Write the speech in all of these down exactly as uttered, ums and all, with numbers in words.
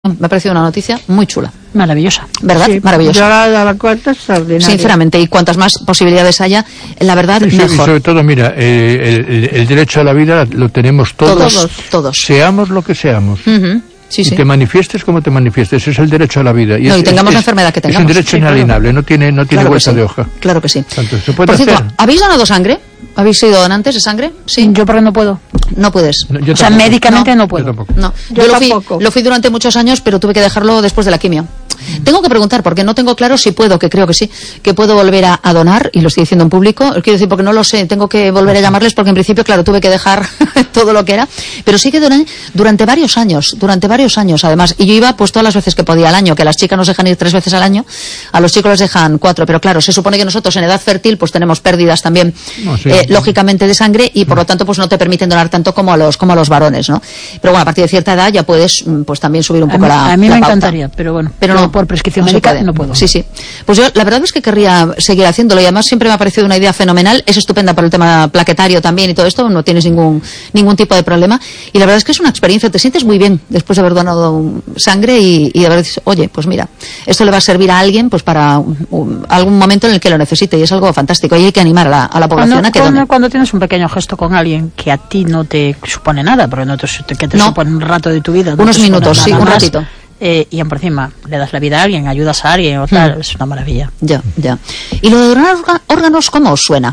me ha parecido una noticia muy chula. Maravillosa. ¿Verdad? Sí, maravillosa. Yo la, la cuenta extraordinaria. Sinceramente, y cuantas más posibilidades haya, la verdad, sí, mejor. Y sobre todo, mira, eh, el, el, el derecho a la vida lo tenemos todos. Todos, todos. Seamos lo que seamos. Uh-huh. Sí, y sí. te manifiestes como te manifiestes, es el derecho a la vida. Y, no, es, y tengamos es, la enfermedad que tengamos. Es un derecho sí, inalienable, claro. no tiene, no tiene claro vuelta sí, de hoja. Claro que sí. Tanto, ¿se puede Por hacer? cierto, ¿habéis donado sangre? ¿Habéis sido donantes de sangre? Sí. Yo porque no puedo. No puedes. No, o sea, médicamente no, no puedo. Yo tampoco. No, yo, yo lo, fui, tampoco. lo fui durante muchos años, pero tuve que dejarlo después de la quimio. Tengo que preguntar, porque no tengo claro si puedo, que creo que sí, que puedo volver a, a donar, y lo estoy diciendo en público. Os quiero decir, porque no lo sé, tengo que volver a llamarles, porque en principio, claro, tuve que dejar todo lo que era. Pero sí que doné durante varios años, durante varios años, además. Y yo iba, pues, todas las veces que podía al año, que a las chicas nos dejan ir tres veces al año, a los chicos les dejan cuatro. Pero claro, se supone que nosotros en edad fértil, pues tenemos pérdidas también, no, sí, eh, sí. lógicamente, de sangre, y por lo tanto, pues no te permiten donar tanto como a los, como a los varones, ¿no? Pero bueno, a partir de cierta edad ya puedes, pues, también subir un poco a mí, la A mí la me pauta. encantaría, pero bueno, pero no, por prescripción no médica no puedo. Sí, sí. Pues yo, la verdad es que querría seguir haciéndolo, y además siempre me ha parecido una idea fenomenal. Es estupenda por el tema plaquetario también y todo esto, no tienes ningún ningún tipo de problema. Y la verdad es que es una experiencia, te sientes muy bien después de haber donado sangre y, y de haber dicho, oye, pues mira, esto le va a servir a alguien pues para un, un, algún momento en el que lo necesite, y es algo fantástico. Y hay que animar a la, a la población cuando, a que cuando, done. cuando tienes un pequeño gesto con alguien que a ti no te supone nada, porque no te, que te No. supone un rato de tu vida. No Unos te supone minutos, nada sí, un más, ratito. Eh, y por encima le das la vida a alguien, ayudas a alguien o tal, Hmm. es una maravilla. Ya, ya. ¿Y lo de donar órganos, cómo os suena?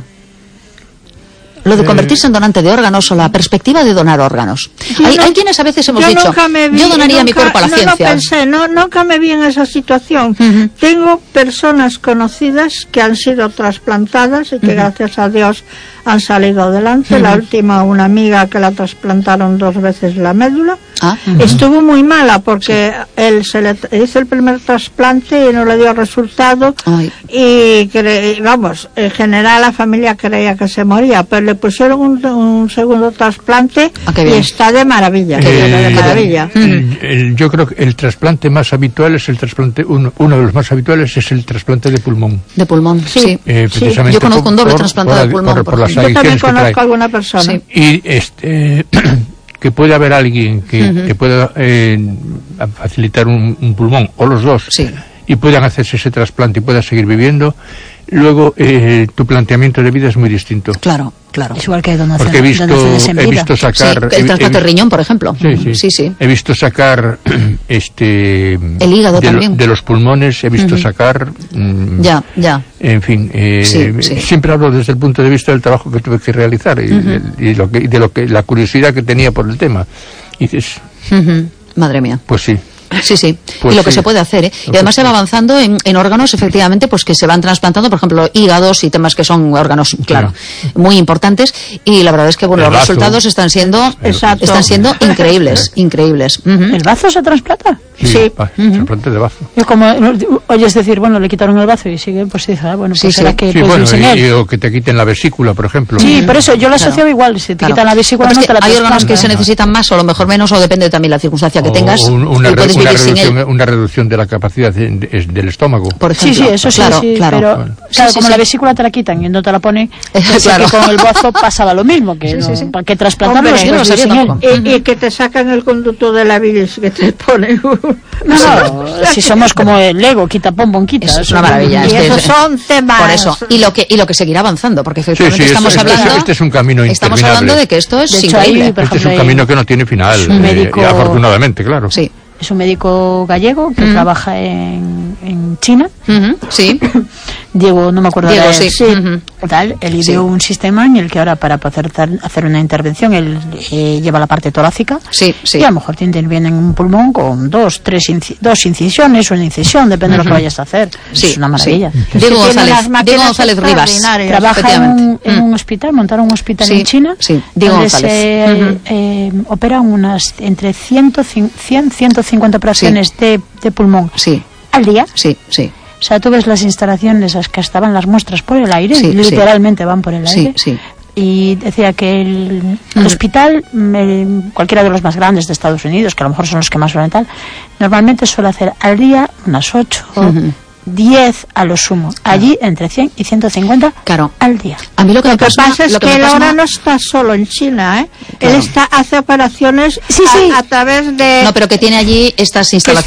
Lo de convertirse en donante de órganos, o la perspectiva de donar órganos. Hay, no, hay quienes a veces hemos yo dicho, nunca me vi, yo donaría nunca, mi cuerpo a la no, ciencia. No pensé, no, nunca me vi en esa situación. Uh-huh. Tengo personas conocidas que han sido trasplantadas y que uh-huh. gracias a Dios han salido adelante. Uh-huh. La última, una amiga que la trasplantaron dos veces la médula. Ah, uh-huh. Estuvo muy mala porque sí. él se le hizo el primer trasplante y no le dio resultado. Ay. Y cre, vamos, en general la familia creía que se moría, pero le pusieron un, un segundo trasplante ah, y está de maravilla. Eh, de maravilla. El, el, yo creo que el trasplante más habitual es el trasplante, uno, uno de los más habituales es el trasplante de pulmón. De pulmón, sí. sí. Eh, precisamente sí. Yo conozco por, un doble por, trasplantado por, de pulmón. Por, por, por las yo también conozco a alguna persona. Sí. Y este... que puede haber alguien que, uh-huh. que pueda eh, facilitar un, un pulmón, o los dos, sí. y puedan hacerse ese trasplante y puedan seguir viviendo, luego eh, tu planteamiento de vida es muy distinto. Claro, claro. Es igual que donación, porque he visto, he visto sacar... Sí, el trasplante de riñón, por ejemplo. Sí sí. sí, sí. He visto sacar este... el hígado de, también. Lo, de los pulmones, he visto uh-huh. sacar... Mm, ya, ya. En fin, eh, sí, sí. siempre hablo desde el punto de vista del trabajo que tuve que realizar y, uh-huh. y, lo que, y de lo que la curiosidad que tenía por el tema. Y dices... Uh-huh. Madre mía. Pues sí. Sí, sí, pues y lo que sí. se puede hacer, ¿eh? Y además se va avanzando en, en órganos, efectivamente, pues que se van trasplantando, por ejemplo, hígados y temas que son órganos, claro, sí. muy importantes, y la verdad es que, bueno, el los bazo. resultados están siendo, Exacto. están siendo increíbles, increíbles. Uh-huh. ¿El bazo se trasplanta? Sí, sí. Uh-huh. trasplante de bazo. Yo como, oyes decir, bueno, le quitaron el bazo y sigue, pues dice, ah, bueno, pues sí, será sí. que sí, pues bueno, sin y, él. y, o que te quiten la vesícula, por ejemplo. Sí, por eso yo lo asocio claro. igual, si te claro. quitan la vesícula no es te la hay órganos que se ¿no? necesitan más, o a lo mejor menos, o depende también de la circunstancia que o tengas, un, una, y puedes una vivir sin reducción, él. Una reducción de la capacidad de, de, del estómago. Por ejemplo. Sí, sí, eso sí, claro, sí, claro. pero Bueno. claro, sí, como sí, la sí. vesícula te la quitan y no te la ponen, claro. que con el bazo pasaba lo mismo, que sí, no, sí, sí. ¿para qué trasplantarlo? Hombre, Si no pues lo sí, sin él? tampoco. Y, y que te sacan el conducto de la bilis que te ponen. No, no, si somos como el Lego, quita pom, pom, quita. Es una maravilla. Y Este esos es, son temas. Por eso, y lo que y lo que seguirá avanzando, porque efectivamente sí, sí, estamos este, hablando... Este es un camino Estamos interminable. hablando de que esto es De hecho, increíble. ahí, por Este es un ejemplo, camino que no tiene final, es un médico- eh, afortunadamente, claro. Sí. Es un médico gallego que Mm. trabaja en, en China. Uh-huh. Sí. Diego, no me acuerdo Diego, de sí. sí. Uh-huh. Tal, él Sí. ideó un sistema en el que ahora para poder tar- hacer una intervención él eh, lleva la parte torácica Sí, sí. y a lo mejor te intervienen en un pulmón con dos, tres inci- dos incisiones o una incisión, depende uh-huh. de lo que vayas a hacer. Sí, Es una maravilla. sí. Es Diego que tiene González, las máquinas Diego González Rivas. extraordinarias. Trabaja en, efectivamente. en Mm. un hospital, montaron un hospital Sí, en China, sí, Diego donde González. se Ujú. eh, operan unas entre cien, cien, ciento cincuenta operaciones Sí. de, de pulmón Sí, al día. sí, sí. O sea, tú ves las instalaciones, las que estaban las muestras por el aire, Sí, literalmente van por el Sí, aire. sí. Y decía que el, el Mm. hospital, eh, cualquiera de los más grandes de Estados Unidos, que a lo mejor son los que más suelen tal, normalmente suele hacer al día unas ocho, Ujú. diez a lo sumo. Allí entre cien y ciento cincuenta Claro. al día. A mí lo que Lo me que pasa, pasa es lo que, me él pasa- ahora no está solo en China, ¿eh? Claro. Él está hace operaciones Sí, a- sí. A, través de... No, pero que tiene allí estas instalaciones.